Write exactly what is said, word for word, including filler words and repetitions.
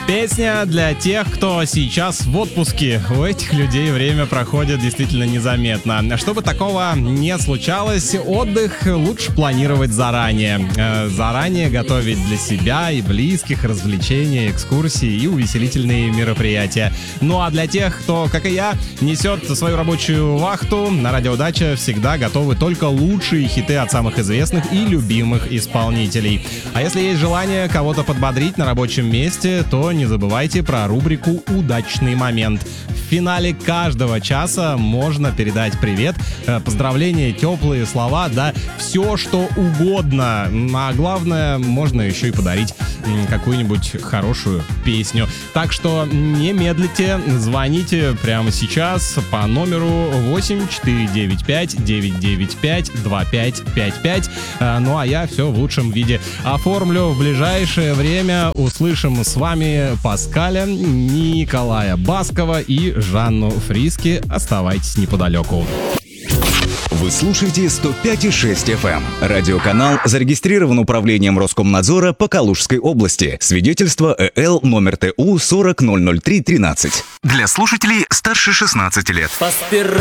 Песня для тех, кто сейчас в отпуске. У этих людей время проходит действительно незаметно. Чтобы такого не случалось, отдых лучше планировать заранее. Заранее готовить для себя и близких развлечения, экскурсии и увеселительные мероприятия. Ну а для тех, кто, как и я, несет свою рабочую вахту, на Радио Дача всегда готовы только лучшие хиты от самых известных и любимых исполнителей. А если есть желание кого-то подбодрить на рабочем месте, то не забывайте про рубрику «Удачный момент». В финале каждого часа можно передать привет, поздравления, теплые слова, да, все что угодно. А главное, можно еще и подарить какую-нибудь хорошую песню. Так что не медлите, звоните прямо сейчас по номеру восемь четыре девять пять девять девять пять два пять пять пять. Ну а я все в лучшем виде оформлю в ближайшее время. Услышим с вами Паскаля, Николая Баскова и Жанну Фриски. Оставайтесь неподалеку. Вы слушаете сто пять и шесть эф эм. Радиоканал зарегистрирован управлением Роскомнадзора по Калужской области. Свидетельство э эл номер тэ у сорок ноль ноль три тринадцать. Для слушателей старше шестнадцати лет. По спирали.